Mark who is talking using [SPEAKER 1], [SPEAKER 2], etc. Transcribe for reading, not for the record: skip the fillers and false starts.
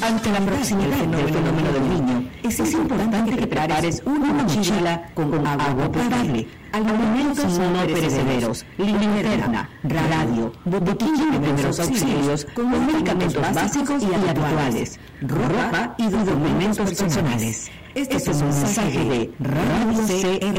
[SPEAKER 1] Ante la proximidad del fenómeno del niño, es importante que prepares una mochila con agua potable, alimentos no perecederos, linterna, radio, botiquín de primeros auxilios con los medicamentos básicos y habituales, ropa y documentos personales. Este es un mensaje de Radio CR.